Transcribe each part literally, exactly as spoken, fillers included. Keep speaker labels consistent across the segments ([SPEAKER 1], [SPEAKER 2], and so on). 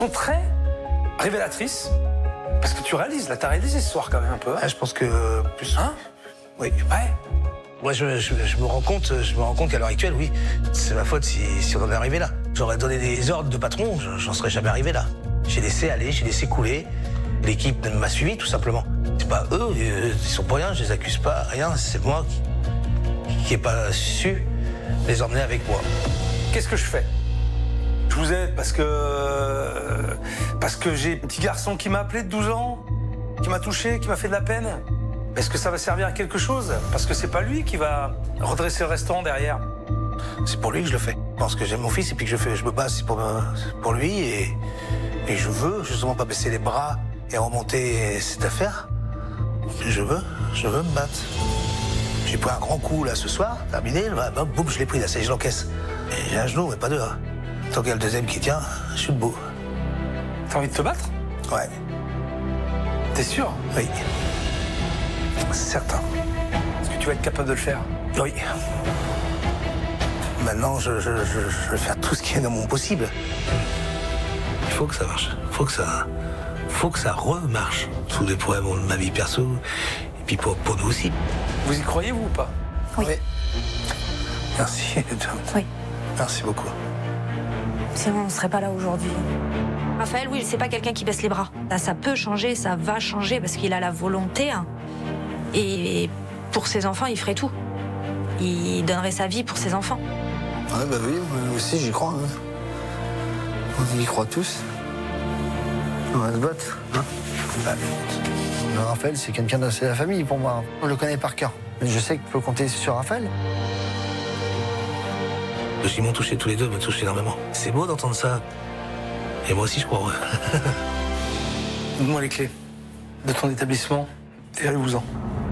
[SPEAKER 1] Très révélatrice. Parce que tu réalises, là, t'as réalisé ce soir quand même un peu. Hein
[SPEAKER 2] ah, je pense que plus.
[SPEAKER 1] Hein?
[SPEAKER 2] Oui.
[SPEAKER 1] Ouais.
[SPEAKER 2] Moi, je, je, je me rends compte, je me rends compte qu'à l'heure actuelle, oui, c'est ma faute si, si on en est arrivé là. J'aurais donné des ordres de patron, j'en serais jamais arrivé là. J'ai laissé aller, j'ai laissé couler. L'équipe m'a suivi, tout simplement. C'est pas eux, ils sont pour rien, je les accuse pas, rien. C'est moi qui, qui ai pas su les emmener avec moi.
[SPEAKER 1] Qu'est-ce que je fais? Je vous aide parce que parce que j'ai un petit garçon qui m'a appelé de douze ans, qui m'a touché, qui m'a fait de la peine. Est-ce que ça va servir à quelque chose? Parce que c'est pas lui qui va redresser le restaurant derrière.
[SPEAKER 2] C'est pour lui que je le fais. Parce que j'aime mon fils et puis que je, fais, je me bats c'est pour, pour lui et, et je veux justement pas baisser les bras et remonter cette affaire. Je veux, je veux me battre. J'ai pris un grand coup là ce soir, terminé, bah, bah, boum, je l'ai pris là, ça y est, je l'encaisse. Et j'ai un genou, mais pas deux. Hein. Tant qu'il y a le deuxième qui tient, je suis debout.
[SPEAKER 1] T'as envie de te battre?
[SPEAKER 2] Ouais.
[SPEAKER 1] T'es sûr?
[SPEAKER 2] Oui. C'est certain.
[SPEAKER 1] Est-ce que tu vas être capable de le faire?
[SPEAKER 2] Oui. Maintenant, je, je, je, je vais faire tout ce qui est dans mon possible. Il faut que ça marche. Il faut que ça, faut que ça remarche. Sous les problèmes de ma vie perso, et puis pour, pour nous aussi.
[SPEAKER 1] Vous y croyez, vous, ou pas?
[SPEAKER 3] Oui.
[SPEAKER 2] Oui. Merci.
[SPEAKER 3] Oui.
[SPEAKER 2] Merci beaucoup.
[SPEAKER 3] Sinon, on ne serait pas là aujourd'hui. Raphaël, oui, c'est pas quelqu'un qui baisse les bras. Là, ça peut changer, ça va changer parce qu'il a la volonté. Hein. Et pour ses enfants, il ferait tout. Il donnerait sa vie pour ses enfants.
[SPEAKER 4] Ouais, bah oui, moi aussi j'y crois. Hein. On y croit tous. On va se battre. Hein bah, Raphaël, c'est quelqu'un de la famille pour moi. Je le connais par cœur. Je sais que je peux compter sur Raphaël.
[SPEAKER 2] Ils m'ont touché tous les deux, me touché énormément. C'est beau d'entendre ça. Et moi aussi, je crois.
[SPEAKER 1] Donne-moi les clés de ton établissement et allez-vous-en.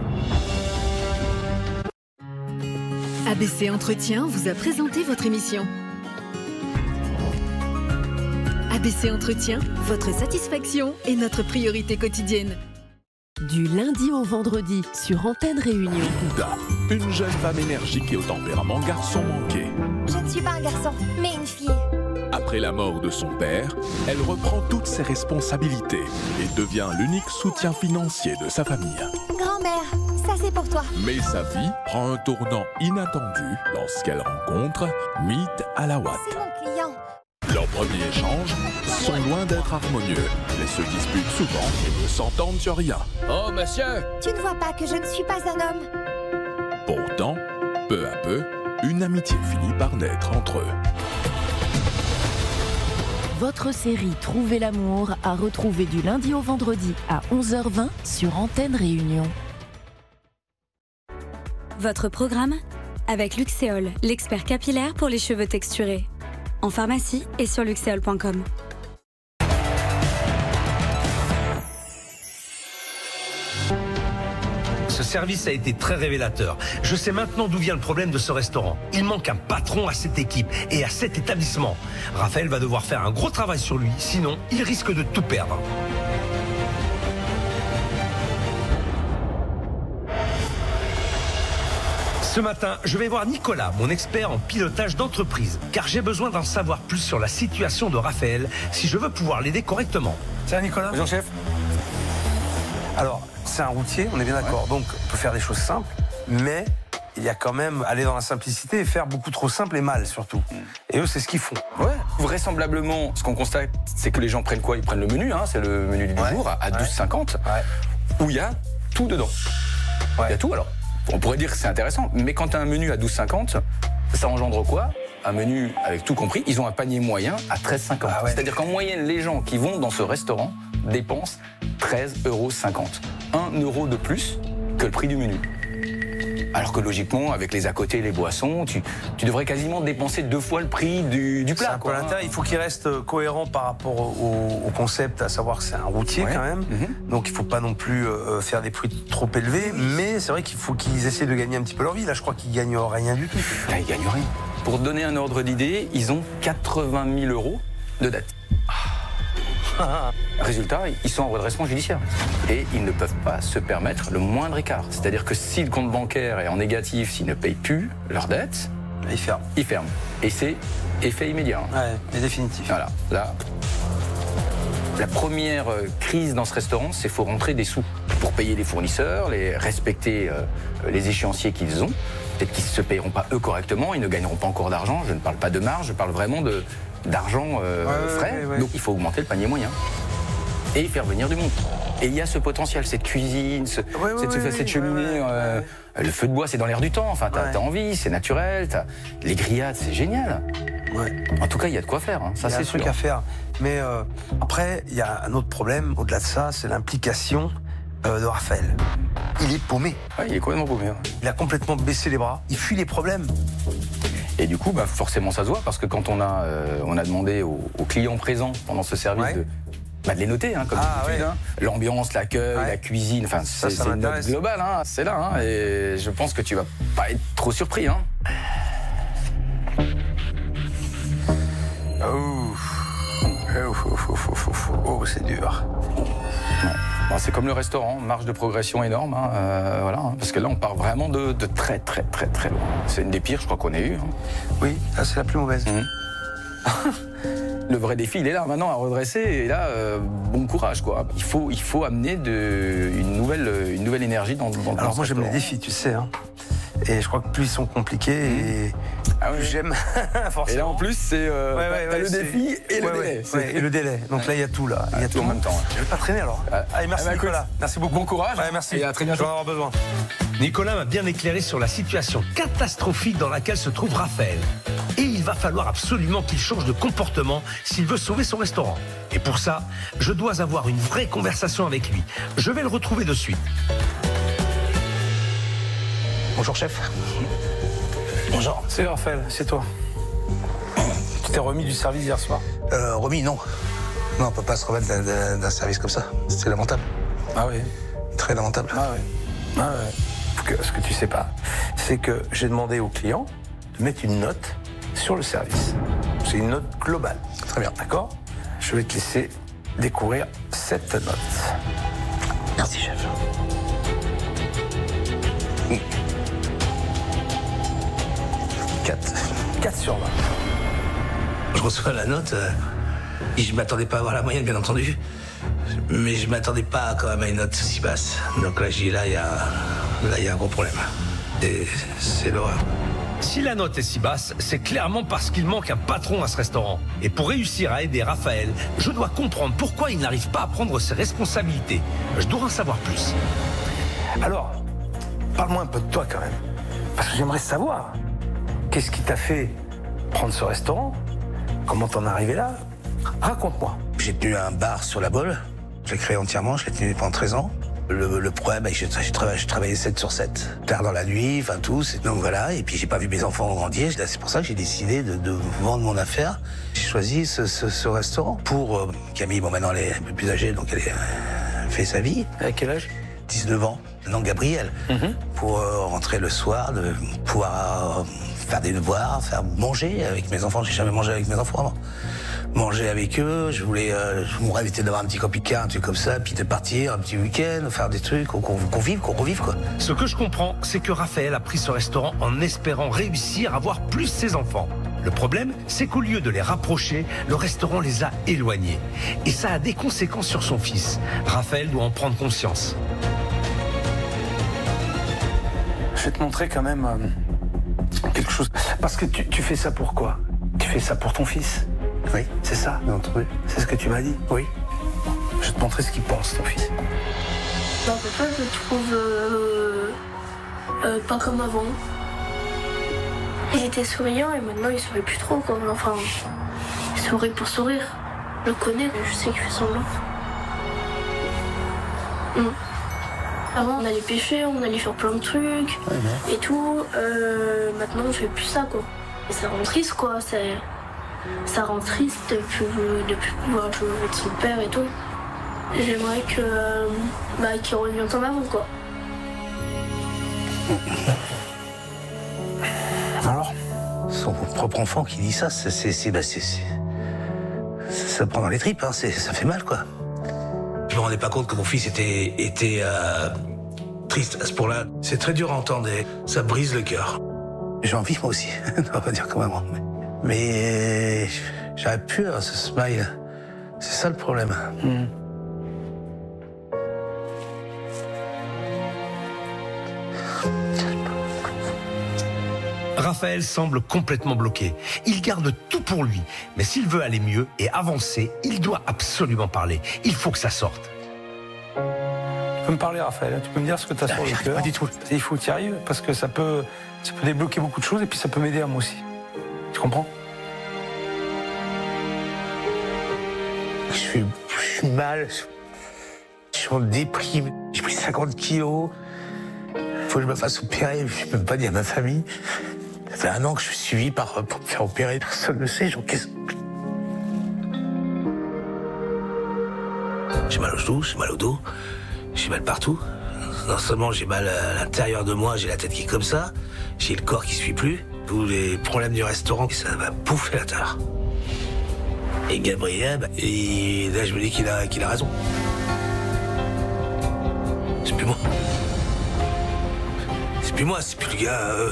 [SPEAKER 5] A B C Entretien vous a présenté votre émission. A B C Entretien, votre satisfaction est notre priorité quotidienne.
[SPEAKER 6] Du lundi au vendredi sur Antenne Réunion.
[SPEAKER 7] Ouda, une jeune femme énergique et au tempérament garçon manqué.
[SPEAKER 8] Je ne suis pas un garçon, mais une fille.
[SPEAKER 7] Après la mort de son père, elle reprend toutes ses responsabilités et devient l'unique soutien financier de sa famille.
[SPEAKER 8] Grand-mère, ça c'est pour toi.
[SPEAKER 7] Mais sa vie prend un tournant inattendu lorsqu'elle rencontre Meet Alawat.
[SPEAKER 8] C'est mon client.
[SPEAKER 7] Leurs premiers échanges sont loin d'être harmonieux, mais se disputent souvent et ne s'entendent sur rien.
[SPEAKER 9] Oh, monsieur!
[SPEAKER 8] Tu ne vois pas que je ne suis pas un homme?
[SPEAKER 7] Pourtant, peu à peu, une amitié finit par naître entre eux.
[SPEAKER 6] Votre série Trouver l'amour à retrouver du lundi au vendredi à onze heures vingt sur Antenne Réunion.
[SPEAKER 10] Votre programme avec Luxéol, l'expert capillaire pour les cheveux texturés. En pharmacie et sur luxéol point com.
[SPEAKER 11] Ce service a été très révélateur. Je sais maintenant d'où vient le problème de ce restaurant. Il manque un patron à cette équipe et à cet établissement. Raphaël va devoir faire un gros travail sur lui, sinon il risque de tout perdre. Ce matin, je vais voir Nicolas, mon expert en pilotage d'entreprise, car j'ai besoin d'en savoir plus sur la situation de Raphaël si je veux pouvoir l'aider correctement.
[SPEAKER 1] Tiens Nicolas.
[SPEAKER 4] Bonjour chef.
[SPEAKER 1] Alors, c'est un routier, on est bien d'accord, ouais. Donc on peut faire des choses simples, mais il y a quand même aller dans la simplicité et faire beaucoup trop simple et mal surtout. Mm. Et eux, c'est ce qu'ils font.
[SPEAKER 12] Ouais. Vraisemblablement, ce qu'on constate, c'est que les gens prennent quoi? Ils prennent le menu, hein, c'est le menu du ouais. jour, à douze cinquante, ouais. Où il y a tout dedans. Il ouais. y a tout, alors. On pourrait dire que c'est intéressant, mais quand tu as un menu à douze cinquante, ça engendre quoi? Un menu avec tout compris, ils ont un panier moyen à treize cinquante. Ah ouais. C'est-à-dire qu'en moyenne, les gens qui vont dans ce restaurant dépensent treize euros cinquante. un euro de plus que le prix du menu. Alors que logiquement, avec les à côté et les boissons, tu, tu devrais quasiment dépenser deux fois le prix du, du plat.
[SPEAKER 1] Quoi. Il faut qu'il reste cohérent par rapport au, au concept, à savoir que c'est un routier ouais. quand même. Mm-hmm. Donc il ne faut pas non plus euh, faire des prix trop élevés. Mais c'est vrai qu'il faut qu'ils essaient de gagner un petit peu leur vie. Là, je crois qu'ils ne gagnent rien du tout.
[SPEAKER 12] Là, ils ne gagnent rien. Pour donner un ordre d'idée, ils ont quatre-vingt mille euros de dette. Résultat, ils sont en redressement judiciaire. Et ils ne peuvent pas se permettre le moindre écart. C'est-à-dire que si le compte bancaire est en négatif, s'ils ne payent plus leur dette,
[SPEAKER 1] ils ferment.
[SPEAKER 12] Ils ferment. Et c'est effet immédiat.
[SPEAKER 1] Ouais, et définitif.
[SPEAKER 12] Voilà, là... La première crise dans ce restaurant, c'est qu'il faut rentrer des sous pour payer les fournisseurs, les respecter euh, les échéanciers qu'ils ont. Peut-être qu'ils ne se payeront pas eux correctement, ils ne gagneront pas encore d'argent. Je ne parle pas de marge, je parle vraiment de, d'argent euh, ouais, frais. Ouais, ouais. Donc il faut augmenter le panier moyen et faire venir du monde. Et il y a ce potentiel, cette cuisine, ce, ouais, cette, ouais, cette ouais, cheminée, ouais, ouais, euh, ouais. Le feu de bois, c'est dans l'air du temps. Enfin, t'as, ouais. t'as envie, c'est naturel. T'as... Les grillades, c'est génial. Ouais. En tout cas, il y a de quoi faire. Hein. Ça, c'est sûr. Il y a un truc
[SPEAKER 1] à faire. Mais euh, après, il y a un autre problème. Au-delà de ça, c'est l'implication euh, de Raphaël. Il est paumé.
[SPEAKER 12] Ouais, il est complètement paumé. Hein.
[SPEAKER 1] Il a complètement baissé les bras. Il fuit les problèmes.
[SPEAKER 12] Et du coup, bah, forcément, ça se voit parce que quand on a, euh, on a demandé aux, aux clients présents pendant ce service ouais. de Bah de les noter, hein, comme ah, d'habitude. Ouais. Hein. L'ambiance, l'accueil, ouais. la cuisine, enfin, c'est, ça, ça c'est une note globale, hein, c'est là. Hein, et je pense que tu vas pas être trop surpris. Hein.
[SPEAKER 1] Oh, oh, oh, oh, oh, oh, oh c'est dur.
[SPEAKER 12] Ouais. Bon, c'est comme le restaurant, marge de progression énorme. Hein, euh, voilà, hein, parce que là, on part vraiment de, de très, très, très, très loin. C'est une des pires, je crois, qu'on ait eu. Hein.
[SPEAKER 1] Oui, là, c'est la plus mauvaise. Mmh.
[SPEAKER 12] Le vrai défi, il est là maintenant à redresser. Et là, euh, bon courage, quoi. Il faut, il faut amener de, une, nouvelle, une nouvelle énergie dans, dans le
[SPEAKER 1] Alors moi, j'aime les défis, tu sais. Hein. Et je crois que plus ils sont compliqués, mmh. et ah, plus oui. j'aime forcément.
[SPEAKER 12] Et là, en plus, c'est euh, ouais, ouais, ouais, le c'est... défi et ouais, le délai.
[SPEAKER 1] Ouais, ouais, et le délai. Donc là, il y a tout, là. Il y a
[SPEAKER 12] tout, tout en même temps.
[SPEAKER 1] Je vais pas traîner, alors. Ah, Allez, merci, ah, bah, Nicolas.
[SPEAKER 12] Écoute, merci beaucoup. Bon courage.
[SPEAKER 1] Ouais, merci.
[SPEAKER 12] Et à très bientôt.
[SPEAKER 1] Je vais en avoir besoin.
[SPEAKER 11] Nicolas m'a bien éclairé sur la situation catastrophique dans laquelle se trouve Raphaël. Et il va falloir absolument qu'il change de comportement s'il veut sauver son restaurant. Et pour ça, je dois avoir une vraie conversation avec lui. Je vais le retrouver de suite.
[SPEAKER 2] Bonjour, chef.
[SPEAKER 1] Bonjour. C'est Raphaël, c'est toi. Tu t'es remis du service hier soir?
[SPEAKER 2] Euh, remis, non. Non, on peut pas se remettre d'un, d'un, d'un service comme ça. C'est lamentable.
[SPEAKER 1] Ah oui.
[SPEAKER 2] Très lamentable.
[SPEAKER 1] Ah oui. Ah ouais. Ce que tu sais pas, c'est que j'ai demandé aux clients de mettre une note sur le service. C'est une note globale.
[SPEAKER 2] Très bien.
[SPEAKER 1] D'accord? Je vais te laisser découvrir cette note.
[SPEAKER 2] Merci, chef. Mmh. quatre.
[SPEAKER 1] quatre sur vingt.
[SPEAKER 2] Je reçois la note, euh, et je m'attendais pas à avoir la moyenne, bien entendu. Mais je m'attendais pas quand même à une note si basse. Donc là, j'ai dit, là, il y a, là, il y a un gros problème. Et c'est l'horreur.
[SPEAKER 11] Si la note est si basse, c'est clairement parce qu'il manque un patron à ce restaurant. Et pour réussir à aider Raphaël, je dois comprendre pourquoi il n'arrive pas à prendre ses responsabilités. Je dois en savoir plus.
[SPEAKER 1] Alors, parle-moi un peu de toi quand même. Parce que j'aimerais savoir, qu'est-ce qui t'a fait prendre ce restaurant? Comment t'en es arrivé là? Raconte-moi.
[SPEAKER 2] J'ai tenu un bar sur la Baule. Je l'ai créé entièrement, je l'ai tenu pendant treize ans. Le, le problème, c'est que j'ai travaillé, travaillé sept sur sept. Tard dans la nuit, enfin tout. Donc voilà, et puis j'ai pas vu mes enfants grandir. C'est pour ça que j'ai décidé de, de vendre mon affaire. J'ai choisi ce, ce, ce restaurant pour euh, Camille. Bon, maintenant elle est un peu plus âgée, donc elle, est, elle fait sa vie.
[SPEAKER 1] À quel âge?
[SPEAKER 2] dix-neuf ans. Maintenant Gabriel. Mm-hmm. Pour euh, rentrer le soir, de pouvoir euh, faire des devoirs, faire manger avec mes enfants. J'ai jamais mangé avec mes enfants avant. Manger avec eux, je voulais, euh, mon rêve était d'avoir un petit camping-car, un truc comme ça, puis de partir un petit week-end, faire des trucs, qu'on, qu'on vive, qu'on revive, quoi.
[SPEAKER 11] Ce que je comprends, c'est que Raphaël a pris ce restaurant en espérant réussir à voir plus ses enfants. Le problème, c'est qu'au lieu de les rapprocher, le restaurant les a éloignés. Et ça a des conséquences sur son fils. Raphaël doit en prendre conscience.
[SPEAKER 1] Je vais te montrer quand même euh, quelque chose. Parce que tu, tu fais ça pour quoi? Tu fais ça pour ton fils?
[SPEAKER 2] Oui.
[SPEAKER 1] C'est ça?
[SPEAKER 2] Oui.
[SPEAKER 1] C'est ce que tu m'as dit?
[SPEAKER 2] Oui.
[SPEAKER 1] Je vais te montrer ce qu'il pense, ton fils.
[SPEAKER 9] Bah, papa, je le trouve euh, euh, pas comme avant. Il était souriant et maintenant il sourit plus trop, quoi. Enfin, il sourit pour sourire. Je le connais, je sais qu'il fait semblant. Mmh. Avant, on allait pêcher, on allait faire plein de trucs ouais, et tout. Euh, maintenant, on fait plus ça, quoi. Et ça rend triste, quoi. C'est... Ça rend triste de ne plus pouvoir jouer avec son père et tout. J'aimerais que, bah, qu'il revienne en avant, quoi.
[SPEAKER 2] Alors, son propre enfant qui dit ça, c'est, c'est, c'est, bah, c'est, c'est... ça prend dans les tripes, hein, c'est, ça fait mal, quoi. Je me rendais pas compte que mon fils était, était euh, triste à ce point-là. C'est très dur à entendre et ça brise le cœur. J'ai envie, moi aussi, on va pas dire comme maman. Mais... Mais j'aurais pu avoir ce smile C'est ça le problème.
[SPEAKER 1] Mmh.
[SPEAKER 11] Raphaël semble complètement bloqué. Il garde tout pour lui. Mais s'il veut aller mieux et avancer, il doit absolument parler. Il faut que ça sorte.
[SPEAKER 1] Tu peux me parler, Raphaël? Tu peux me dire ce que tu as sur le cœur?
[SPEAKER 2] Pas du tout.
[SPEAKER 1] Il faut que tu y arrives parce que ça peut, ça peut débloquer beaucoup de choses et puis ça peut m'aider à moi aussi. Tu comprends?
[SPEAKER 2] Je suis, je suis mal. Je suis en déprime. J'ai pris cinquante kilos. Faut que je me fasse opérer. Je peux même pas dire à ma famille. Ça fait un an que je suis suivi par, pour me faire opérer. Personne ne le sait. J'encaisse. J'ai mal au genou, j'ai mal au dos, j'ai mal partout. Non seulement j'ai mal à l'intérieur de moi, j'ai la tête qui est comme ça, j'ai le corps qui suit plus. Tous les problèmes du restaurant, ça m'a bouffé l'intérieur. Et Gabriel, bah, et là je me dis qu'il a, qu'il a raison. C'est plus moi. C'est plus moi, c'est plus le gars. Euh...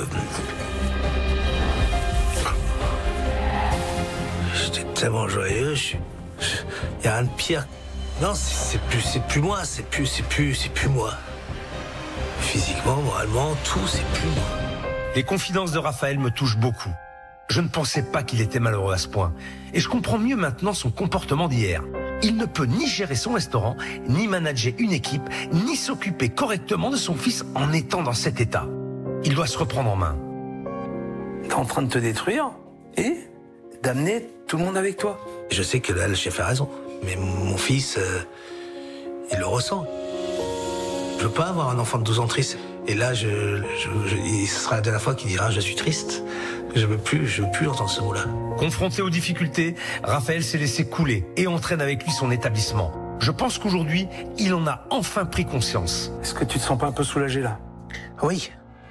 [SPEAKER 2] J'étais tellement joyeux, je suis. Il n'y a rien de pire. Non, c'est plus, c'est plus moi, c'est plus, c'est plus, c'est plus moi. Physiquement, moralement, tout, c'est plus moi.
[SPEAKER 11] Les confidences de Raphaël me touchent beaucoup. Je ne pensais pas qu'il était malheureux à ce point. Et je comprends mieux maintenant son comportement d'hier. Il ne peut ni gérer son restaurant, ni manager une équipe, ni s'occuper correctement de son fils en étant dans cet état. Il doit se reprendre en main.
[SPEAKER 1] T'es en train de te détruire et d'amener tout le monde avec toi.
[SPEAKER 2] Je sais que là, le chef a raison. Mais mon fils, euh, il le ressent. Je veux pas avoir un enfant de douze ans triste. Et là, je, je, je, ce sera la dernière fois qu'il dira « je suis triste ». Je veux plus, je veux plus entendre ce mot-là.
[SPEAKER 11] Confronté aux difficultés, Raphaël s'est laissé couler et entraîne avec lui son établissement. Je pense qu'aujourd'hui, il en a enfin pris conscience.
[SPEAKER 1] Est-ce que tu te sens pas un peu soulagé là?
[SPEAKER 2] Oui.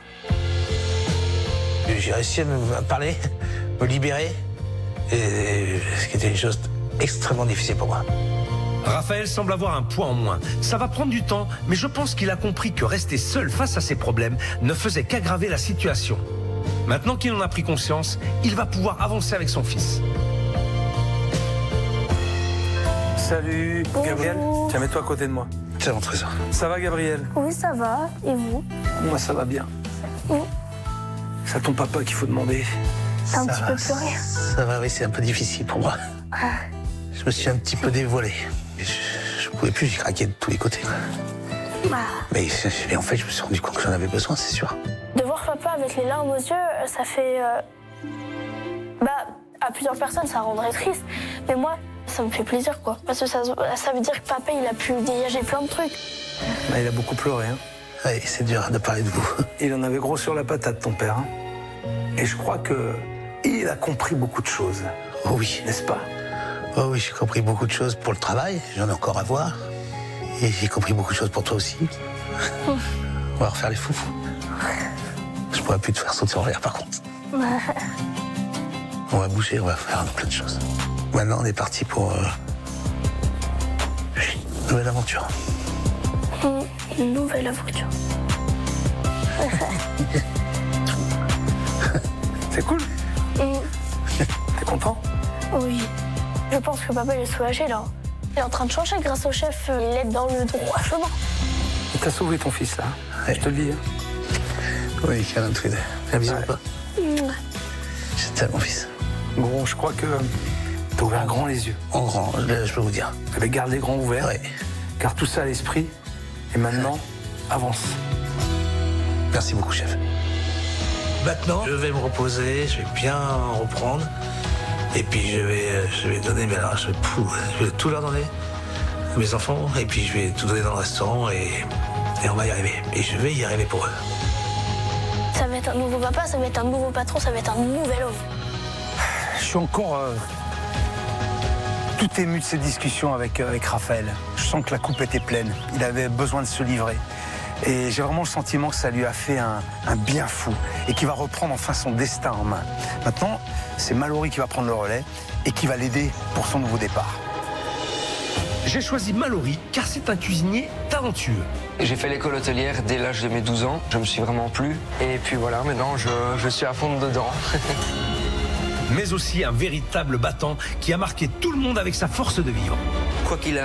[SPEAKER 2] J'ai réussi à me parler, me libérer, et ce qui était une chose extrêmement difficile pour moi.
[SPEAKER 11] Raphaël semble avoir un poids en moins. Ça va prendre du temps, mais je pense qu'il a compris que rester seul face à ses problèmes ne faisait qu'aggraver la situation. Maintenant qu'il en a pris conscience, il va pouvoir avancer avec son fils.
[SPEAKER 1] Salut, Gabriel. Tiens, mets-toi à côté de moi.
[SPEAKER 2] C'est mon trésor.
[SPEAKER 1] Ça va, Gabriel?
[SPEAKER 9] Oui, ça va. Et vous?
[SPEAKER 1] Moi, ça va bien.
[SPEAKER 9] Oui.
[SPEAKER 1] C'est à ton papa qu'il faut demander.
[SPEAKER 9] T'as un petit peu pleuré?
[SPEAKER 2] Ça va, oui, c'est un peu difficile pour moi.
[SPEAKER 9] Ah.
[SPEAKER 2] Je me suis un petit peu dévoilé. Je, je pouvais plus, j'ai craqué de tous les côtés.
[SPEAKER 9] Ah.
[SPEAKER 2] Mais, mais en fait, je me suis rendu compte que j'en avais besoin, c'est sûr.
[SPEAKER 9] De voir papa avec les larmes aux yeux, ça fait... Euh... Bah, à plusieurs personnes, ça rendrait triste. Mais moi, ça me fait plaisir, quoi. Parce que ça, ça veut dire que papa, il a pu dégager plein de trucs.
[SPEAKER 1] Bah, il a beaucoup pleuré, hein.
[SPEAKER 2] Oui, c'est dur de parler de vous.
[SPEAKER 1] Il en avait gros sur la patate, ton père. Hein. Et je crois que il a compris beaucoup de choses.
[SPEAKER 2] Oh oui.
[SPEAKER 1] N'est-ce pas?
[SPEAKER 2] Oh oui, j'ai compris beaucoup de choses pour le travail. J'en ai encore à voir. Et j'ai compris beaucoup de choses pour toi aussi. On va refaire les fous. Je pourrais plus te faire sauter en l'air, par contre. On va bouger, on va faire plein de choses. Maintenant, on est parti pour euh, une nouvelle aventure.
[SPEAKER 9] Une nouvelle aventure.
[SPEAKER 1] C'est cool.
[SPEAKER 9] Mm.
[SPEAKER 1] T'es content?
[SPEAKER 9] Oui. Je pense que papa il est soulagé là. Il est en train de changer grâce au chef. Il est dans le droit chemin.
[SPEAKER 1] Il t'a sauvé ton fils là. Ouais. Je te le dis. Hein.
[SPEAKER 2] Oui, câlin tous les deux. Un bisou, pas.
[SPEAKER 9] Mm.
[SPEAKER 2] Je t'aime, mon fils.
[SPEAKER 1] Bon, je crois que t'as ouvert grand les yeux.
[SPEAKER 2] En grand, je, je peux vous dire.
[SPEAKER 1] Mais garde les grands ouverts.
[SPEAKER 2] Ouais.
[SPEAKER 1] Garde tout ça à l'esprit. Et maintenant, avance.
[SPEAKER 2] Merci beaucoup, chef. Maintenant, je vais me reposer, je vais bien reprendre. Et puis je vais, je vais donner, mais alors je vais, je vais tout leur donner à mes enfants. Et puis je vais tout donner dans le restaurant et, et on va y arriver. Et je vais y arriver pour eux.
[SPEAKER 9] Ça va être un nouveau papa, ça va être un nouveau patron, ça va être un nouvel homme.
[SPEAKER 1] Je suis encore euh, tout ému de ces discussions avec, euh, avec Raphaël. Je sens que la coupe était pleine. Il avait besoin de se livrer. Et j'ai vraiment le sentiment que ça lui a fait un, un bien fou et qu'il va reprendre enfin son destin en main. Maintenant, c'est Mallory qui va prendre le relais et qui va l'aider pour son nouveau départ.
[SPEAKER 11] J'ai choisi Mallory car c'est un cuisinier talentueux.
[SPEAKER 13] J'ai fait l'école hôtelière dès l'âge de mes douze ans. Je me suis vraiment plu. Et puis voilà, maintenant je, je suis à fond dedans.
[SPEAKER 11] mais aussi un véritable battant qui a marqué tout le monde avec sa force de vivre.
[SPEAKER 13] Quoi qu'il